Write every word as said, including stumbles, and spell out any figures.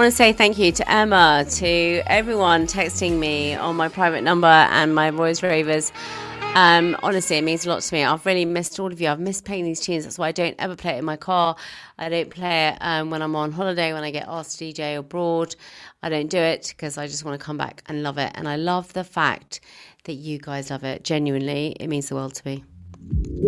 want to say thank you to Emma, to everyone texting me on my private number and my Voice Ravers. Um, honestly, it means a lot to me. I've really missed all of you. I've missed playing these tunes. That's why I don't ever play it in my car. I don't play it um, when I'm on holiday, when I get asked to D J abroad. I don't do it because I just want to come back and love it. And I love the fact that you guys love it. Genuinely, it means the world to me.